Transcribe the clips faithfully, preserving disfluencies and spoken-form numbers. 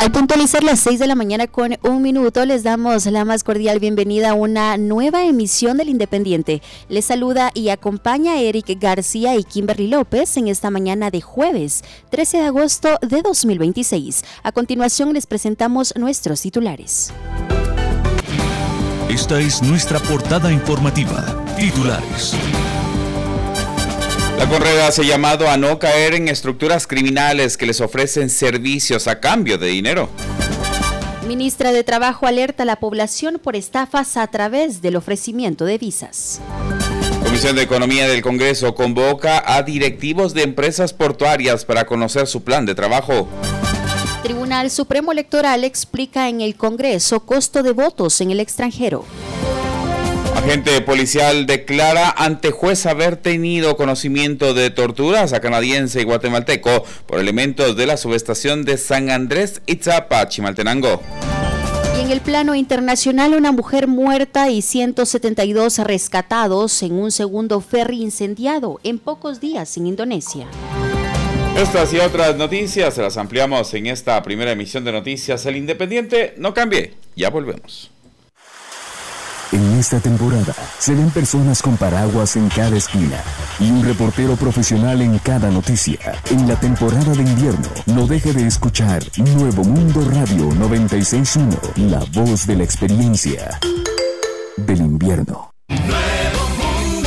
Al puntualizar las seis de la mañana con un minuto, les damos la más cordial bienvenida a una nueva emisión del Independiente. Les saluda y acompaña Eric García y Kimberly López en esta mañana de jueves, trece de agosto de dos mil veintiséis. A continuación les presentamos nuestros titulares. Esta es nuestra portada informativa. Titulares. La Conred hace llamado a no caer en estructuras criminales que les ofrecen servicios a cambio de dinero. Ministra de Trabajo alerta a la población por estafas a través del ofrecimiento de visas. Comisión de Economía del Congreso convoca a directivos de empresas portuarias para conocer su plan de trabajo. Tribunal Supremo Electoral explica en el Congreso costo de votos en el extranjero. Agente policial declara ante juez haber tenido conocimiento de torturas a canadiense y guatemalteco por elementos de la subestación de San Andrés Itzapa, Chimaltenango. Y en el plano internacional, una mujer muerta y ciento setenta y dos rescatados en un segundo ferry incendiado en pocos días en Indonesia. Estas y otras noticias se las ampliamos en esta primera emisión de Noticias El Independiente. No cambie, ya volvemos. En esta temporada se ven personas con paraguas en cada esquina y un reportero profesional en cada noticia. En la temporada de invierno, no deje de escuchar Nuevo Mundo Radio noventa y seis punto uno, la voz de la experiencia del invierno. Nuevo Mundo.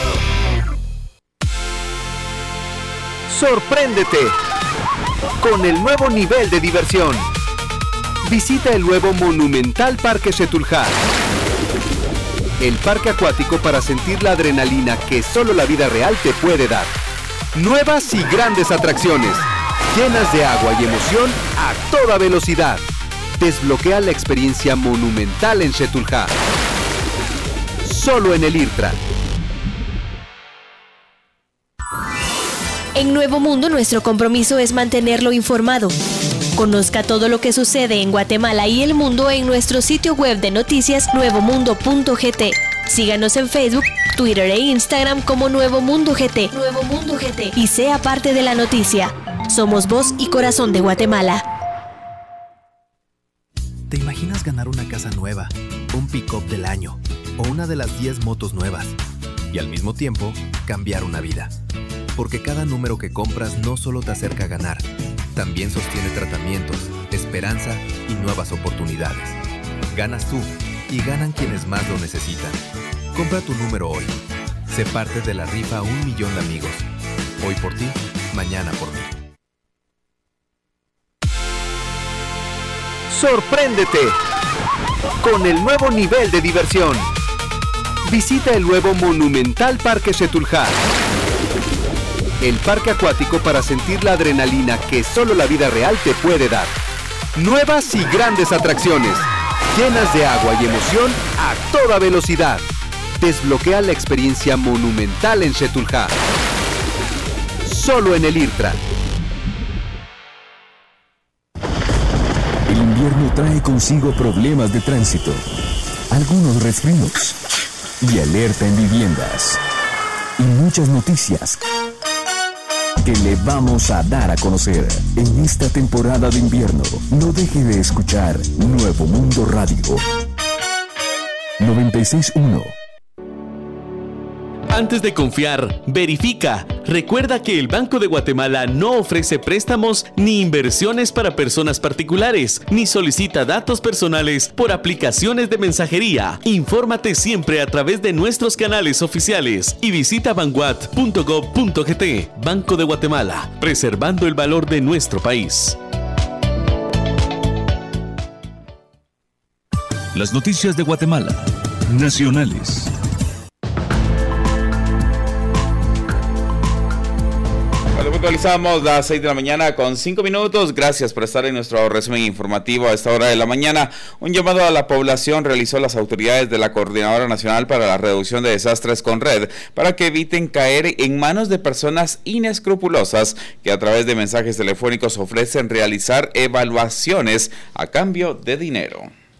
Sorpréndete con el nuevo nivel de diversión. Visita el nuevo monumental Parque Xetulhá, el parque acuático para sentir la adrenalina que solo la vida real te puede dar. Nuevas y grandes atracciones, llenas de agua y emoción a toda velocidad. Desbloquea la experiencia monumental en Xetulhá. Solo en el IRTRA. En Nuevo Mundo, nuestro compromiso es mantenerlo informado. Conozca todo lo que sucede en Guatemala y el mundo en nuestro sitio web de noticias nuevo mundo punto g t. Síganos en Facebook, Twitter e Instagram como Nuevo Mundo G T. Nuevo Mundo G T. Y sea parte de la noticia. Somos voz y corazón de Guatemala. ¿Te imaginas ganar una casa nueva, un pick-up del año o una de las diez motos nuevas? Y al mismo tiempo, cambiar una vida. Porque cada número que compras no solo te acerca a ganar, también sostiene tratamientos, esperanza y nuevas oportunidades. Ganas tú y ganan quienes más lo necesitan. Compra tu número hoy. Sé parte de la rifa Un Millón de Amigos. Hoy por ti, mañana por mí. Sorpréndete con el nuevo nivel de diversión. Visita el nuevo monumental Parque Xetulhá, el parque acuático para sentir la adrenalina que solo la vida real te puede dar. Nuevas y grandes atracciones, llenas de agua y emoción a toda velocidad. Desbloquea la experiencia monumental en Xetulhá. Solo en el IRTRA. El invierno trae consigo problemas de tránsito, algunos resfríos y alerta en viviendas. Y muchas noticias que le vamos a dar a conocer en esta temporada de invierno. No deje de escuchar Nuevo Mundo Radio noventa y seis punto uno. Antes de confiar, verifica. Recuerda que el Banco de Guatemala no ofrece préstamos ni inversiones para personas particulares, ni solicita datos personales por aplicaciones de mensajería. Infórmate siempre a través de nuestros canales oficiales y visita banguat punto gob punto g t. Banco de Guatemala, preservando el valor de nuestro país. Las noticias de Guatemala, nacionales. Actualizamos las seis de la mañana con cinco minutos. Gracias por estar en nuestro resumen informativo a esta hora de la mañana. Un llamado a la población realizó las autoridades de la Coordinadora Nacional para la Reducción de Desastres Conred para que eviten caer en manos de personas inescrupulosas que a través de mensajes telefónicos ofrecen realizar evaluaciones a cambio de dinero.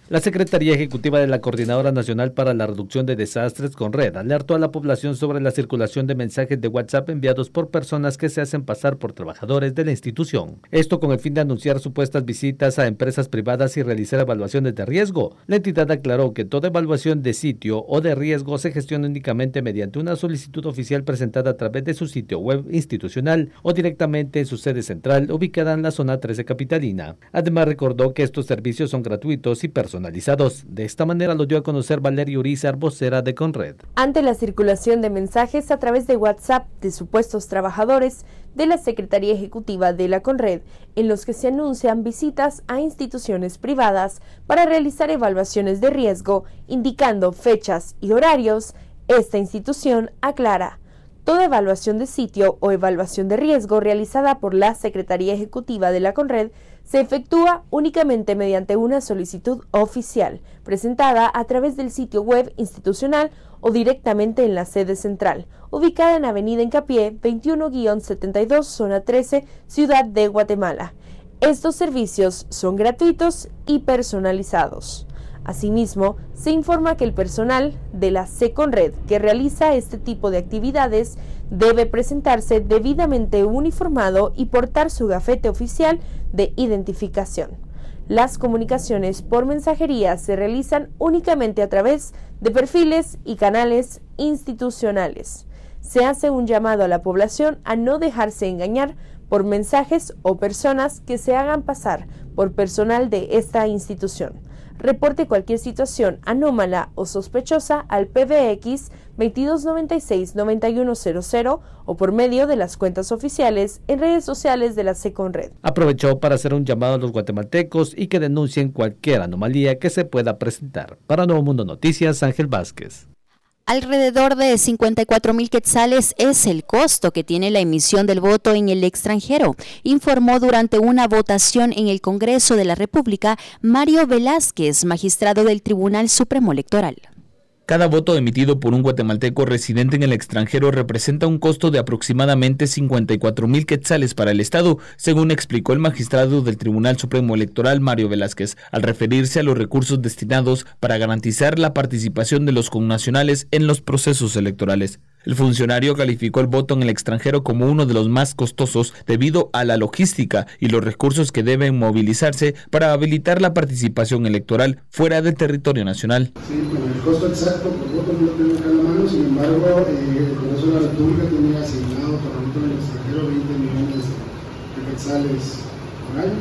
La Secretaría Ejecutiva de la Coordinadora Nacional para la Reducción de Desastres, CONRED, alertó a la población sobre la circulación de mensajes de WhatsApp enviados por personas que se hacen pasar por trabajadores de la institución. Esto con el fin de anunciar supuestas visitas a empresas privadas y realizar evaluaciones de riesgo. La entidad aclaró que toda evaluación de sitio o de riesgo se gestiona únicamente mediante una solicitud oficial presentada a través de su sitio web institucional o directamente en su sede central ubicada en la zona trece capitalina. Además recordó que estos servicios son gratuitos y personalizados. personalizados. De esta manera lo dio a conocer Valeria Urizar, vocera de CONRED. Ante la circulación de mensajes a través de WhatsApp de supuestos trabajadores de la Secretaría Ejecutiva de la CONRED, en los que se anuncian visitas a instituciones privadas para realizar evaluaciones de riesgo, indicando fechas y horarios, esta institución aclara: toda evaluación de sitio o evaluación de riesgo realizada por la Secretaría Ejecutiva de la CONRED se efectúa únicamente mediante una solicitud oficial, presentada a través del sitio web institucional o directamente en la sede central, ubicada en Avenida Hincapié veintiuno guión setenta y dos, zona trece, Ciudad de Guatemala. Estos servicios son gratuitos y personalizados. Asimismo, se informa que el personal de la CECONRED que realiza este tipo de actividades debe presentarse debidamente uniformado y portar su gafete oficial de identificación. Las comunicaciones por mensajería se realizan únicamente a través de perfiles y canales institucionales. Se hace un llamado a la población a no dejarse engañar por mensajes o personas que se hagan pasar por personal de esta institución. Reporte cualquier situación anómala o sospechosa al P B X veintidós noventa y seis noventa y uno cero cero o por medio de las cuentas oficiales en redes sociales de la CECONRED. Aprovechó para hacer un llamado a los guatemaltecos y que denuncien cualquier anomalía que se pueda presentar. Para Nuevo Mundo Noticias, Ángel Vázquez. Alrededor de cincuenta y cuatro mil quetzales es el costo que tiene la emisión del voto en el extranjero, informó durante una votación en el Congreso de la República Mario Velázquez, magistrado del Tribunal Supremo Electoral. Cada voto emitido por un guatemalteco residente en el extranjero representa un costo de aproximadamente cincuenta y cuatro mil quetzales para el Estado, según explicó el magistrado del Tribunal Supremo Electoral Mario Velázquez, al referirse a los recursos destinados para garantizar la participación de los connacionales en los procesos electorales. El funcionario calificó el voto en el extranjero como uno de los más costosos debido a la logística y los recursos que deben movilizarse para habilitar la participación electoral fuera del territorio nacional. Sí, bueno, el costo exacto por voto no lo tengo acá en la mano, sin embargo, eh, el Congreso de la República tiene asignado para voto en el extranjero veinte millones de quetzales por año,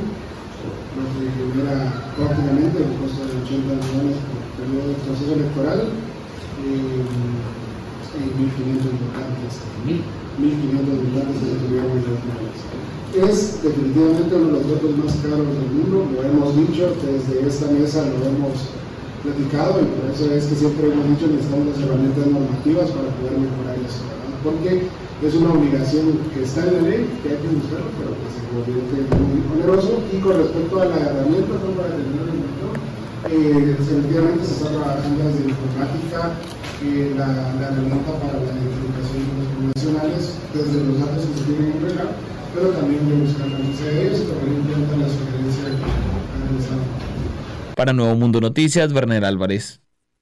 lo que genera prácticamente un costo de ochenta millones por periodo de proceso electoral. Eh, mil quinientos votantes, mil quinientos votantes que se tuvieron en elecciones. Es definitivamente uno de los votos más caros del mundo, lo hemos dicho, desde esta mesa lo hemos platicado y por eso es que siempre hemos dicho que necesitamos las herramientas normativas para poder mejorar esto, ¿verdad? Porque es una obligación que está en la ley, que hay que buscarlo, pero que se convierte muy oneroso. Y con respecto a la herramienta, no para terminar el momento, eh, definitivamente se está trabajando desde informática, Eh, la, la herramienta para la identificación de los nacionales desde los datos que se tienen en regla, pero también de buscar la lista de ellos y tomar en cuenta la sugerencia que han realizado. Para Nuevo Mundo Noticias, Werner Álvarez.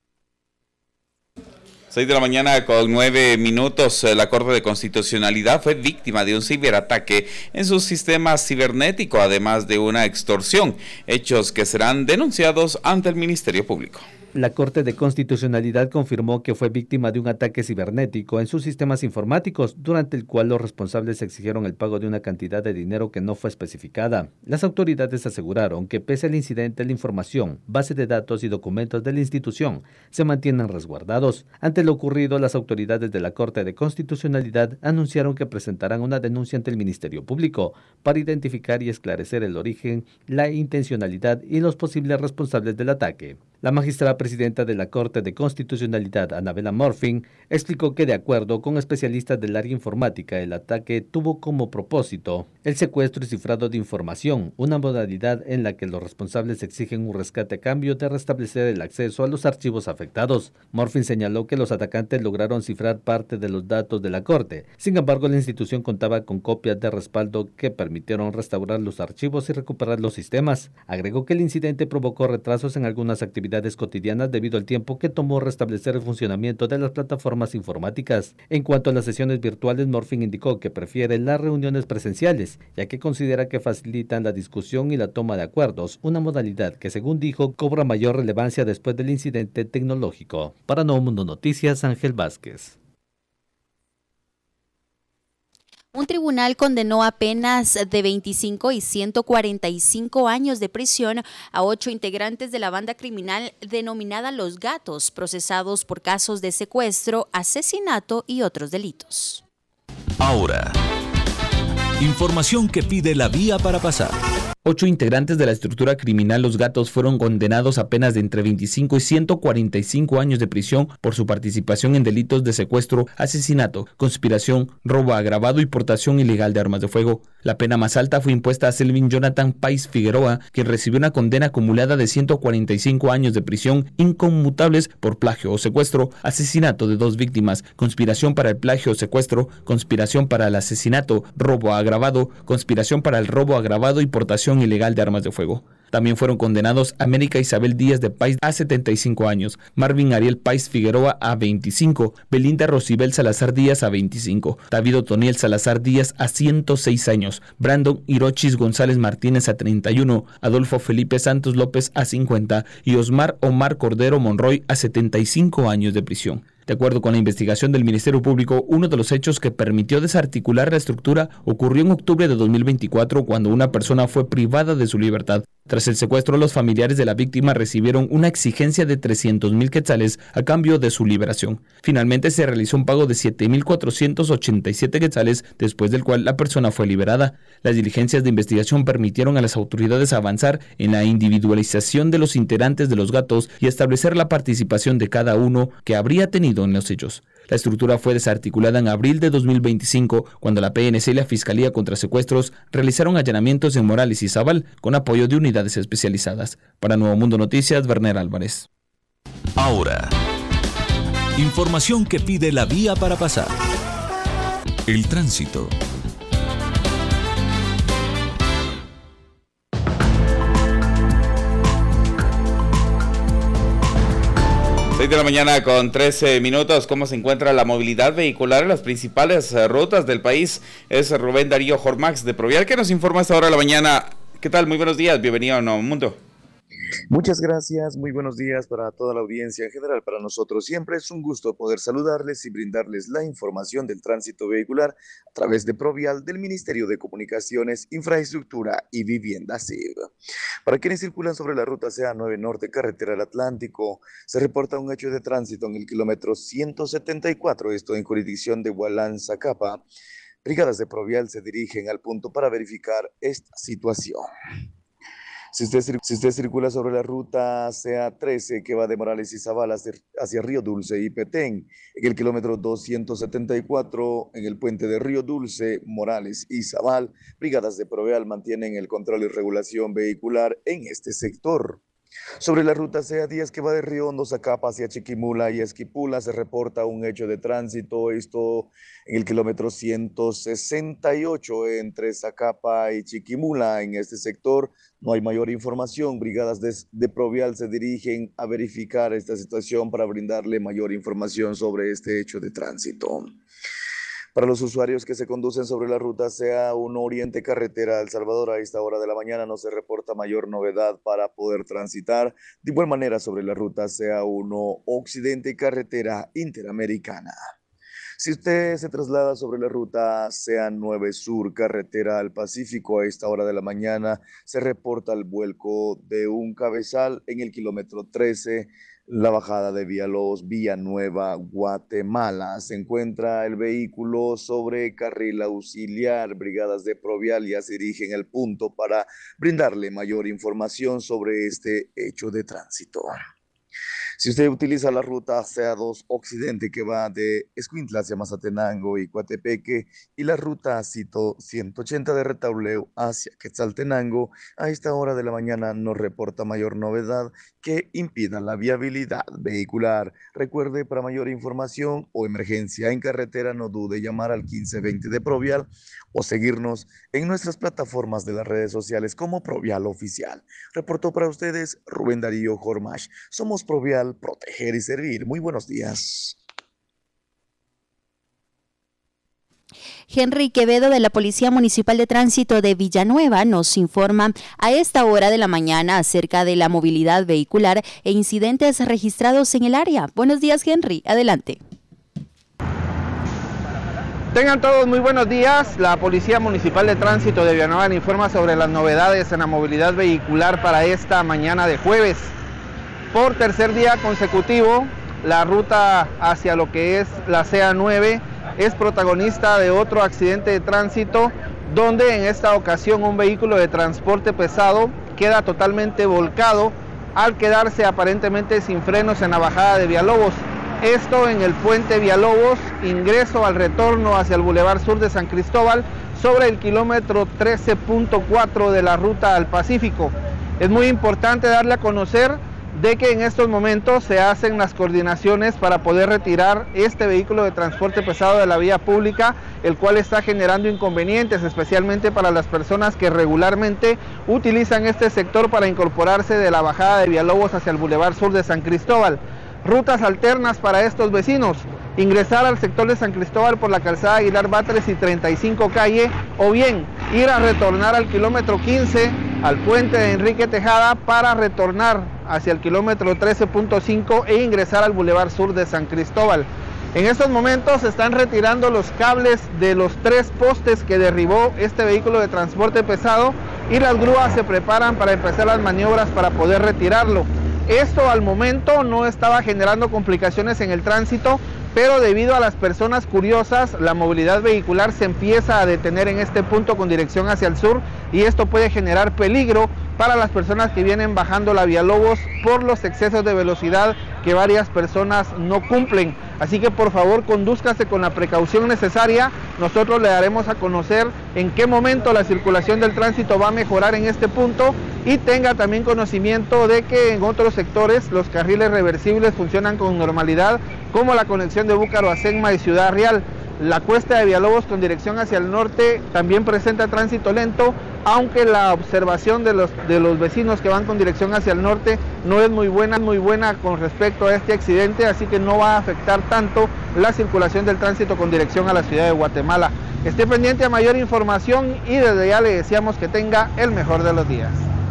seis de la mañana con nueve minutos, la Corte de Constitucionalidad fue víctima de un ciberataque en su sistema cibernético, además de una extorsión, hechos que serán denunciados ante el Ministerio Público. La Corte de Constitucionalidad confirmó que fue víctima de un ataque cibernético en sus sistemas informáticos, durante el cual los responsables exigieron el pago de una cantidad de dinero que no fue especificada. Las autoridades aseguraron que pese al incidente, la información, base de datos y documentos de la institución se mantienen resguardados. Ante lo ocurrido, las autoridades de la Corte de Constitucionalidad anunciaron que presentarán una denuncia ante el Ministerio Público para identificar y esclarecer el origen, la intencionalidad y los posibles responsables del ataque. La magistrada presidenta de la Corte de Constitucionalidad, Anabela Morfin, explicó que de acuerdo con especialistas del área informática, el ataque tuvo como propósito el secuestro y cifrado de información, una modalidad en la que los responsables exigen un rescate a cambio de restablecer el acceso a los archivos afectados. Morfin señaló que los atacantes lograron cifrar parte de los datos de la Corte. Sin embargo, la institución contaba con copias de respaldo que permitieron restaurar los archivos y recuperar los sistemas. Agregó que el incidente provocó retrasos en algunas actividades cotidianas debido al tiempo que tomó restablecer el funcionamiento de las plataformas informáticas. En cuanto a las sesiones virtuales, Morfin indicó que prefiere las reuniones presenciales, ya que considera que facilitan la discusión y la toma de acuerdos, una modalidad que, según dijo, cobra mayor relevancia después del incidente tecnológico. Para Nuevo Mundo Noticias, Ángel Vázquez. Un tribunal condenó a penas de veinticinco y ciento cuarenta y cinco años de prisión a ocho integrantes de la banda criminal denominada Los Gatos, procesados por casos de secuestro, asesinato y otros delitos. Ahora, información que pide la vía para pasar. Ocho integrantes de la estructura criminal Los Gatos fueron condenados a penas de entre veinticinco y ciento cuarenta y cinco años de prisión por su participación en delitos de secuestro, asesinato, conspiración, robo agravado y portación ilegal de armas de fuego. La pena más alta fue impuesta a Selvin Jonathan Pais Figueroa, quien recibió una condena acumulada de ciento cuarenta y cinco años de prisión inconmutables por plagio o secuestro, asesinato de dos víctimas, conspiración para el plagio o secuestro, conspiración para el asesinato, robo agravado, conspiración para el robo agravado y portación ilegal de armas de fuego. También fueron condenados América Isabel Díaz de Pais a setenta y cinco años, Marvin Ariel Pais Figueroa a veinticinco, Belinda Rosibel Salazar Díaz a veinticinco, David Otoniel Salazar Díaz a ciento seis años, Brandon Hirochis González Martínez a treinta y uno, Adolfo Felipe Santos López a cincuenta y Osmar Omar Cordero Monroy a setenta y cinco años de prisión. De acuerdo con la investigación del Ministerio Público, uno de los hechos que permitió desarticular la estructura ocurrió en octubre de dos mil veinticuatro, cuando una persona fue privada de su libertad. Tras el secuestro, los familiares de la víctima recibieron una exigencia de trescientos mil quetzales a cambio de su liberación. Finalmente se realizó un pago de siete mil cuatrocientos ochenta y siete quetzales, después del cual la persona fue liberada. Las diligencias de investigación permitieron a las autoridades avanzar en la individualización de los integrantes de Los Gatos y establecer la participación de cada uno que habría tenido en los hechos. La estructura fue desarticulada en abril de dos mil veinticinco, cuando la P N C y la Fiscalía contra Secuestros realizaron allanamientos en Morales y Zabal con apoyo de unidades especializadas. Para Nuevo Mundo Noticias, Werner Álvarez. Ahora, información que pide la vía para pasar. El tránsito. seis de la mañana con trece minutos. ¿Cómo se encuentra la movilidad vehicular en las principales uh, rutas del país? Es Rubén Darío Jormax de Provial, que nos informa a esta hora de la mañana. ¿Qué tal? Muy buenos días. Bienvenido a Nuevo Mundo. Muchas gracias, muy buenos días para toda la audiencia en general. Para nosotros siempre es un gusto poder saludarles y brindarles la información del tránsito vehicular a través de Provial del Ministerio de Comunicaciones, Infraestructura y Vivienda S I V. Para quienes circulan sobre la ruta C A nueve Norte, carretera del Atlántico, se reporta un hecho de tránsito en el kilómetro ciento setenta y cuatro, esto en jurisdicción de Hualán, Zacapa. Brigadas de Provial se dirigen al punto para verificar esta situación. Si usted, si usted circula sobre la ruta C A trece que va de Morales y Zabal hacia, hacia Río Dulce y Petén, en el kilómetro doscientos setenta y cuatro, en el puente de Río Dulce, Morales y Zabal, brigadas de Provial mantienen el control y regulación vehicular en este sector. Sobre la ruta C A diez que va de Río Hondo, Zacapa hacia Chiquimula y Esquipula se reporta un hecho de tránsito, esto en el kilómetro ciento sesenta y ocho entre Zacapa y Chiquimula. En este sector no hay mayor información, brigadas de, de Provial se dirigen a verificar esta situación para brindarle mayor información sobre este hecho de tránsito. Para los usuarios que se conducen sobre la ruta C A uno Oriente Carretera El Salvador, a esta hora de la mañana no se reporta mayor novedad para poder transitar. De igual manera sobre la ruta C A uno Occidente Carretera Interamericana. Si usted se traslada sobre la ruta C A nueve Sur Carretera al Pacífico, a esta hora de la mañana se reporta el vuelco de un cabezal en el kilómetro trece, la bajada de Villalobos, Villanueva, Guatemala. Se encuentra el vehículo sobre carril auxiliar. Brigadas de Provial ya se dirigen al punto para brindarle mayor información sobre este hecho de tránsito. Si usted utiliza la ruta C A dos Occidente que va de Escuintla hacia Mazatenango y Coatepeque y la ruta Cito ciento ochenta de Retauleu hacia Quetzaltenango, a esta hora de la mañana no reporta mayor novedad que impida la viabilidad vehicular. Recuerde, para mayor información o emergencia en carretera, no dude llamar al quince veinte de Provial o seguirnos en nuestras plataformas de las redes sociales como Provial Oficial. Reportó para ustedes Rubén Darío Jormash. Somos Provial, proteger y servir. Muy buenos días. Henry Quevedo de la Policía Municipal de Tránsito de Villanueva nos informa a esta hora de la mañana acerca de la movilidad vehicular e incidentes registrados en el área. Buenos días, Henry. Adelante. Tengan todos muy buenos días. La Policía Municipal de Tránsito de Villanueva informa sobre las novedades en la movilidad vehicular para esta mañana de jueves. Por tercer día consecutivo, la ruta hacia lo que es la C A nueve es protagonista de otro accidente de tránsito, donde en esta ocasión un vehículo de transporte pesado queda totalmente volcado al quedarse aparentemente sin frenos en la bajada de Villalobos. Esto en el puente Villalobos, ingreso al retorno hacia el Boulevard Sur de San Cristóbal, sobre el kilómetro trece punto cuatro de la ruta al Pacífico. Es muy importante darle a conocer de que en estos momentos se hacen las coordinaciones para poder retirar este vehículo de transporte pesado de la vía pública, el cual está generando inconvenientes, especialmente para las personas que regularmente utilizan este sector para incorporarse de la bajada de Villalobos hacia el Boulevard Sur de San Cristóbal. Rutas alternas para estos vecinos: ingresar al sector de San Cristóbal por la calzada Aguilar Batres y treinta y cinco calle, o bien ir a retornar al kilómetro quince, al puente de Enrique Tejada, para retornar hacia el kilómetro trece punto cinco e ingresar al Boulevard Sur de San Cristóbal. En estos momentos se están retirando los cables de los tres postes que derribó este vehículo de transporte pesado y las grúas se preparan para empezar las maniobras para poder retirarlo. Esto al momento no estaba generando complicaciones en el tránsito, pero debido a las personas curiosas, la movilidad vehicular se empieza a detener en este punto con dirección hacia el sur, y esto puede generar peligro para las personas que vienen bajando la Villalobos por los excesos de velocidad que varias personas no cumplen. Así que por favor condúzcase con la precaución necesaria. Nosotros le daremos a conocer en qué momento la circulación del tránsito va a mejorar en este punto, y tenga también conocimiento de que en otros sectores los carriles reversibles funcionan con normalidad, como la conexión de Búcaro a Senma y Ciudad Real. La cuesta de Villalobos con dirección hacia el norte también presenta tránsito lento, aunque la observación de los, de los vecinos que van con dirección hacia el norte no es muy buena, muy buena con respecto a este accidente, así que no va a afectar tanto la circulación del tránsito con dirección a la ciudad de Guatemala. Esté pendiente a mayor información y desde ya le deseamos que tenga el mejor de los días.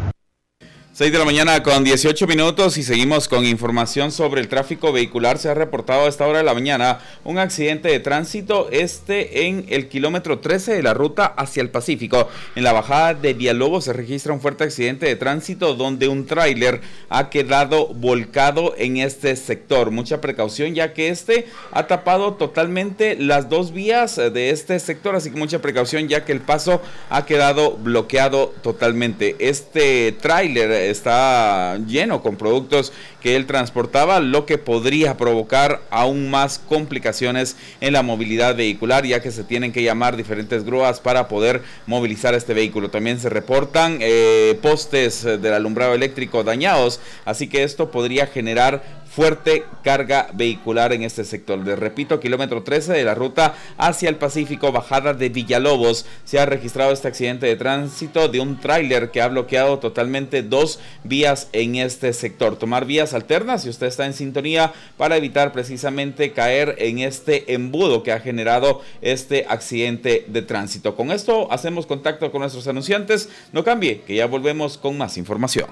seis de la mañana con dieciocho minutos y seguimos con información sobre el tráfico vehicular. Se ha reportado a esta hora de la mañana un accidente de tránsito, este en el kilómetro trece de la ruta hacia el Pacífico. En la bajada de Villalobos se registra un fuerte accidente de tránsito donde un tráiler ha quedado volcado en este sector. Mucha precaución, ya que este ha tapado totalmente las dos vías de este sector, así que mucha precaución, ya que el paso ha quedado bloqueado totalmente. Este tráiler está lleno con productos que él transportaba, lo que podría provocar aún más complicaciones en la movilidad vehicular, ya que se tienen que llamar diferentes grúas para poder movilizar este vehículo. También se reportan eh, postes del alumbrado eléctrico dañados, así que esto podría generar fuerte carga vehicular en este sector. Les repito, kilómetro trece de la ruta hacia el Pacífico, bajada de Villalobos, se ha registrado este accidente de tránsito de un tráiler que ha bloqueado totalmente dos vías en este sector. Tomar vías alternas si usted está en sintonía para evitar precisamente caer en este embudo que ha generado este accidente de tránsito. Con esto hacemos contacto con nuestros anunciantes. No cambie, que ya volvemos con más información.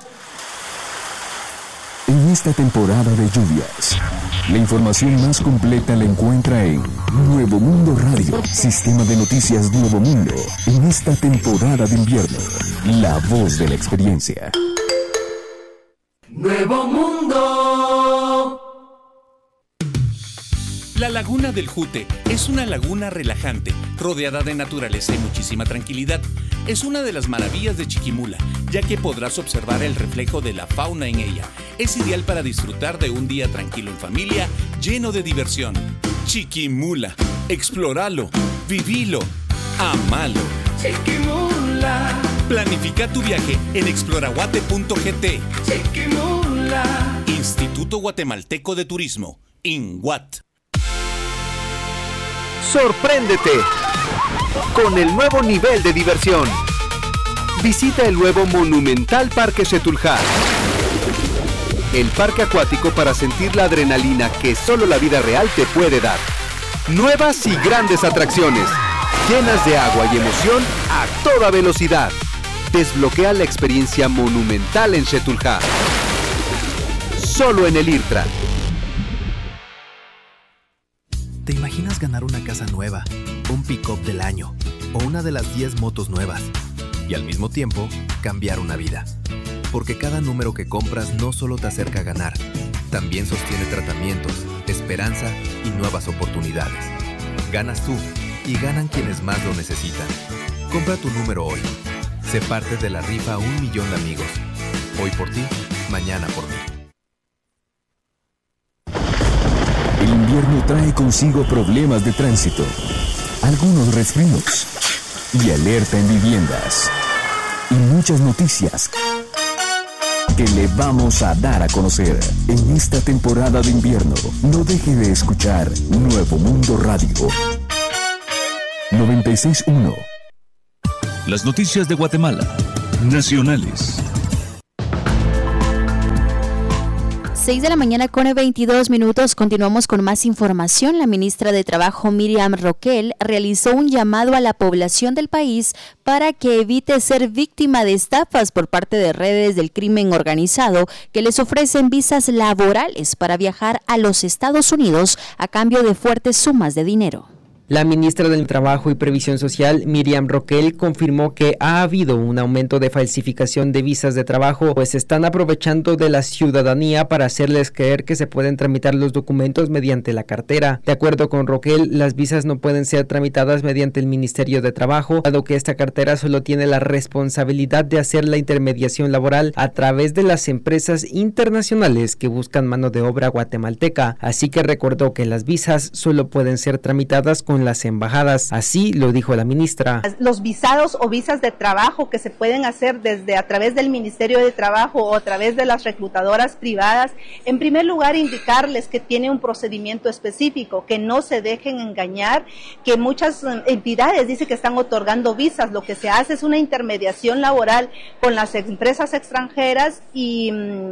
En esta temporada de lluvias, la información más completa la encuentra en Nuevo Mundo Radio, sistema de noticias Nuevo Mundo. En esta temporada de invierno, la voz de la experiencia. Nuevo Mundo. La Laguna del Jute es una laguna relajante, rodeada de naturaleza y muchísima tranquilidad. Es una de las maravillas de Chiquimula, ya que podrás observar el reflejo de la fauna en ella. Es ideal para disfrutar de un día tranquilo en familia, lleno de diversión. Chiquimula, explóralo, vivilo, amalo. Chiquimula. Planifica tu viaje en exploraguate punto gt. Chiquimula. Instituto Guatemalteco de Turismo, INGUAT. Sorpréndete con el nuevo nivel de diversión. Visita el nuevo Monumental Parque Setúljar, el parque acuático para sentir la adrenalina que solo la vida real te puede dar. Nuevas y grandes atracciones, llenas de agua y emoción a toda velocidad. Desbloquea la experiencia monumental en Setúljar. Solo en el IRTRA. ¿Te imaginas ganar una casa nueva, un pick-up del año o una de las diez motos nuevas? Y al mismo tiempo, cambiar una vida. Porque cada número que compras no solo te acerca a ganar, también sostiene tratamientos, esperanza y nuevas oportunidades. Ganas tú y ganan quienes más lo necesitan. Compra tu número hoy. Sé parte de la rifa Un Millón de Amigos. Hoy por ti, mañana por mí. El invierno trae consigo problemas de tránsito, algunos resfríos y alerta en viviendas. Y muchas noticias que le vamos a dar a conocer en esta temporada de invierno. No deje de escuchar Nuevo Mundo Radio noventa y seis punto uno. Las noticias de Guatemala, nacionales. seis de la mañana con veintidós minutos. Continuamos con más información. La ministra de Trabajo, Miriam Roquel, realizó un llamado a la población del país para que evite ser víctima de estafas por parte de redes del crimen organizado que les ofrecen visas laborales para viajar a los Estados Unidos a cambio de fuertes sumas de dinero. La ministra del Trabajo y Previsión Social, Miriam Roquel, confirmó que ha habido un aumento de falsificación de visas de trabajo, pues están aprovechando de la ciudadanía para hacerles creer que se pueden tramitar los documentos mediante la cartera. De acuerdo con Roquel, las visas no pueden ser tramitadas mediante el Ministerio de Trabajo, dado que esta cartera solo tiene la responsabilidad de hacer la intermediación laboral a través de las empresas internacionales que buscan mano de obra guatemalteca. Así que recordó que las visas solo pueden ser tramitadas con las embajadas, así lo dijo la ministra. Los visados o visas de trabajo que se pueden hacer desde a través del Ministerio de Trabajo o a través de las reclutadoras privadas, en primer lugar indicarles que tiene un procedimiento específico, que no se dejen engañar, que muchas entidades dicen que están otorgando visas, lo que se hace es una intermediación laboral con las empresas extranjeras y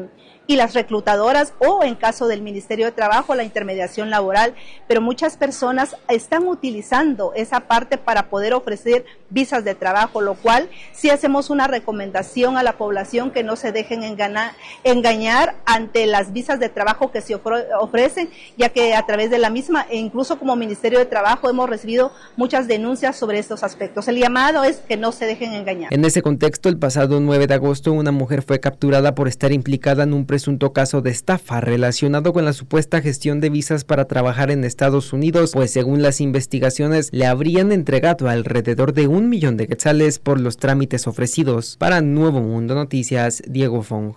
y las reclutadoras, o en caso del Ministerio de Trabajo, la intermediación laboral, pero muchas personas están utilizando esa parte para poder ofrecer visas de trabajo, lo cual sí hacemos una recomendación a la población que no se dejen engañar, engañar ante las visas de trabajo que se ofrecen, ya que a través de la misma, e incluso como Ministerio de Trabajo, hemos recibido muchas denuncias sobre estos aspectos. El llamado es que no se dejen engañar. En ese contexto, el pasado nueve de agosto, una mujer fue capturada por estar implicada en un presunto caso de estafa relacionado con la supuesta gestión de visas para trabajar en Estados Unidos, pues según las investigaciones le habrían entregado alrededor de un millón de quetzales por los trámites ofrecidos. Para Nuevo Mundo Noticias, Diego Fong.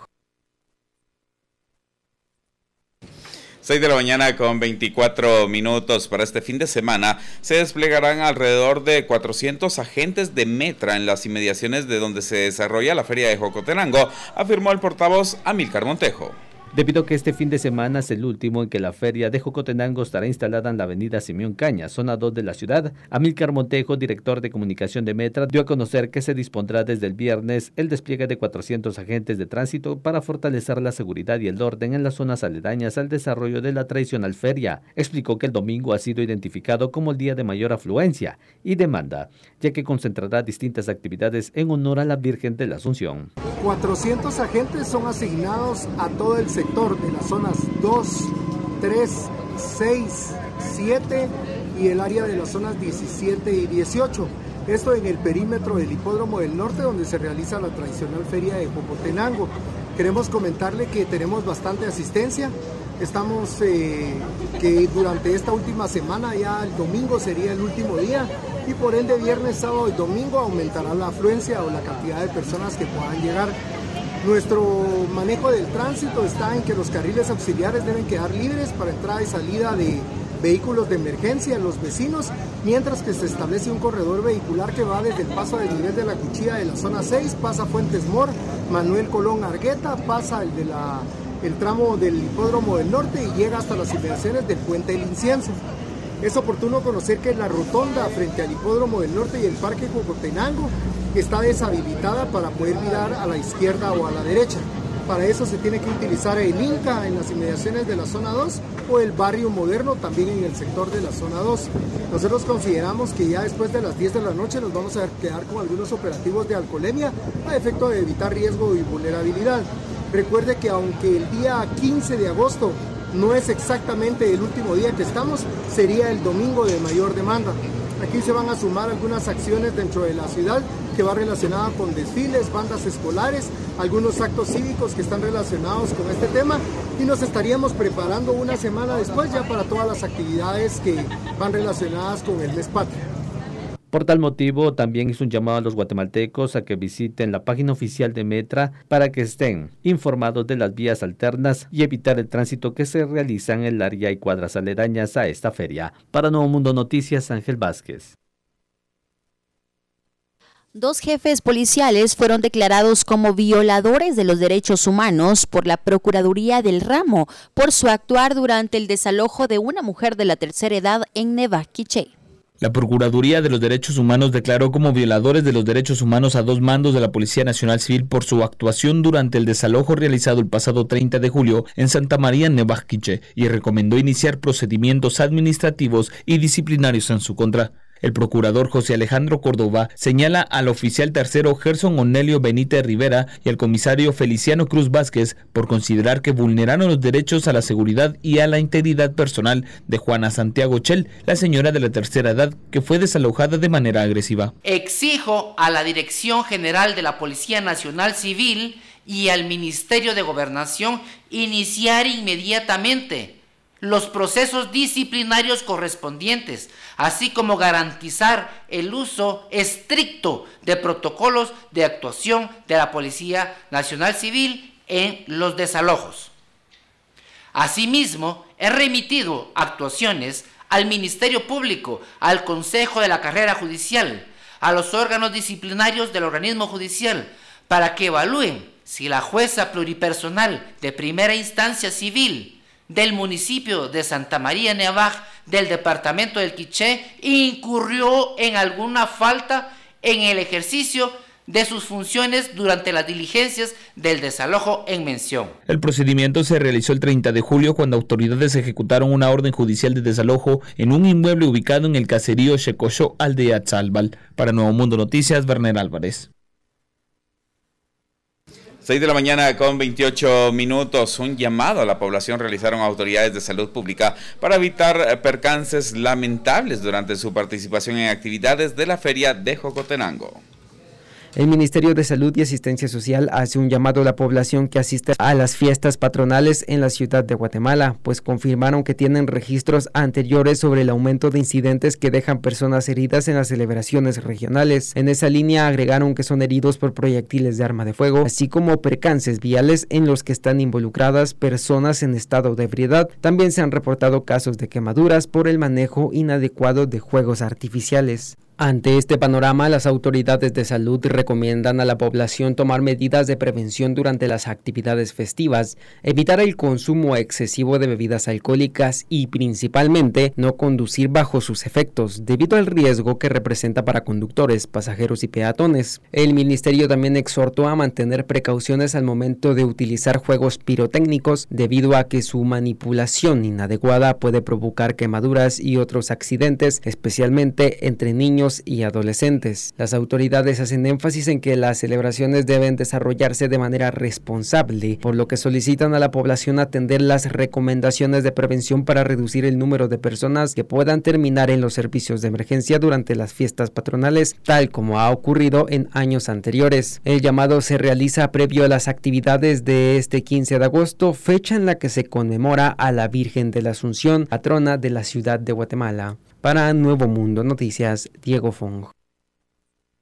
seis de la mañana con veinticuatro minutos. Para este fin de semana se desplegarán alrededor de cuatrocientos agentes de Metra en las inmediaciones de donde se desarrolla la Feria de Jocotenango, afirmó el portavoz Amílcar Montejo. Debido a que este fin de semana es el último en que la feria de Jocotenango estará instalada en la avenida Simeón Caña, zona dos de la ciudad, Amílcar Montejo, director de comunicación de Metra, dio a conocer que se dispondrá desde el viernes el despliegue de cuatrocientos agentes de tránsito para fortalecer la seguridad y el orden en las zonas aledañas al desarrollo de la tradicional feria. Explicó que el domingo ha sido identificado como el día de mayor afluencia y demanda, ya que concentrará distintas actividades en honor a la Virgen de la Asunción. cuatrocientos agentes son asignados a todo el sector de las zonas dos, tres, seis, siete y el área de las zonas diecisiete y dieciocho. Esto en el perímetro del Hipódromo del Norte, donde se realiza la tradicional feria de Jocotenango. Queremos comentarle que tenemos bastante asistencia. Estamos eh, que durante esta última semana, ya el domingo sería el último día, y por ende viernes, sábado y domingo aumentará la afluencia o la cantidad de personas que puedan llegar. Nuestro manejo del tránsito está en que los carriles auxiliares deben quedar libres para entrada y salida de vehículos de emergencia en los vecinos, mientras que se establece un corredor vehicular que va desde el paso del nivel de la Cuchilla de la zona seis, pasa Fuentes Mor, Manuel Colón Argueta, pasa el de la el tramo del Hipódromo del Norte y llega hasta las inmediaciones del Puente del Incienso. Es oportuno conocer que la rotonda frente al Hipódromo del Norte y el Parque Jocotenango está deshabilitada para poder mirar a la izquierda o a la derecha. Para eso se tiene que utilizar el Inca en las inmediaciones de la zona dos o el Barrio Moderno también en el sector de la zona dos. Nosotros consideramos que ya después de las diez de la noche nos vamos a quedar con algunos operativos de alcoholemia a efecto de evitar riesgo y vulnerabilidad. Recuerde que aunque el día quince de agosto no es exactamente el último día que estamos, sería el domingo de mayor demanda. Aquí se van a sumar algunas acciones dentro de la ciudad que va relacionada con desfiles, bandas escolares, algunos actos cívicos que están relacionados con este tema, y nos estaríamos preparando una semana después ya para todas las actividades que van relacionadas con el mes patria. Por tal motivo, también hizo un llamado a los guatemaltecos a que visiten la página oficial de Metra para que estén informados de las vías alternas y evitar el tránsito que se realiza en el área y cuadras aledañas a esta feria. Para Nuevo Mundo Noticias, Ángel Vázquez. Dos jefes policiales fueron declarados como violadores de los derechos humanos por la Procuraduría del Ramo por su actuar durante el desalojo de una mujer de la tercera edad en Nevaquiché. La Procuraduría de los Derechos Humanos declaró como violadores de los derechos humanos a dos mandos de la Policía Nacional Civil por su actuación durante el desalojo realizado el pasado treinta de julio en Santa María, Nevaquiché, y recomendó iniciar procedimientos administrativos y disciplinarios en su contra. El procurador José Alejandro Córdoba señala al oficial tercero Gerson Onelio Benítez Rivera y al comisario Feliciano Cruz Vázquez por considerar que vulneraron los derechos a la seguridad y a la integridad personal de Juana Santiago Chel, la señora de la tercera edad que fue desalojada de manera agresiva. Exijo a la Dirección General de la Policía Nacional Civil y al Ministerio de Gobernación iniciar inmediatamente los procesos disciplinarios correspondientes, así como garantizar el uso estricto de protocolos de actuación de la Policía Nacional Civil en los desalojos. Asimismo, he remitido actuaciones al Ministerio Público, al Consejo de la Carrera Judicial, a los órganos disciplinarios del organismo judicial, para que evalúen si la jueza pluripersonal de primera instancia civil del municipio de Santa María Nevaj del departamento del Quiché incurrió en alguna falta en el ejercicio de sus funciones durante las diligencias del desalojo en mención. El procedimiento se realizó el treinta de julio cuando autoridades ejecutaron una orden judicial de desalojo en un inmueble ubicado en el caserío Checochó, aldea Tzalbal. Para Nuevo Mundo Noticias, Werner Álvarez. seis de la mañana con veintiocho minutos. Un llamado a la población realizaron autoridades de salud pública para evitar percances lamentables durante su participación en actividades de la feria de Jocotenango. El Ministerio de Salud y Asistencia Social hace un llamado a la población que asiste a las fiestas patronales en la ciudad de Guatemala, pues confirmaron que tienen registros anteriores sobre el aumento de incidentes que dejan personas heridas en las celebraciones regionales. En esa línea agregaron que son heridos por proyectiles de arma de fuego, así como percances viales en los que están involucradas personas en estado de ebriedad. También se han reportado casos de quemaduras por el manejo inadecuado de juegos artificiales. Ante este panorama, las autoridades de salud recomiendan a la población tomar medidas de prevención durante las actividades festivas, evitar el consumo excesivo de bebidas alcohólicas y, principalmente, no conducir bajo sus efectos, debido al riesgo que representa para conductores, pasajeros y peatones. El ministerio también exhortó a mantener precauciones al momento de utilizar juegos pirotécnicos, debido a que su manipulación inadecuada puede provocar quemaduras y otros accidentes, especialmente entre niños niños y adolescentes. Las autoridades hacen énfasis en que las celebraciones deben desarrollarse de manera responsable, por lo que solicitan a la población atender las recomendaciones de prevención para reducir el número de personas que puedan terminar en los servicios de emergencia durante las fiestas patronales, tal como ha ocurrido en años anteriores. El llamado se realiza previo a las actividades de este quince de agosto, fecha en la que se conmemora a la Virgen de la Asunción, patrona de la ciudad de Guatemala. Para Nuevo Mundo Noticias, Diego Fong.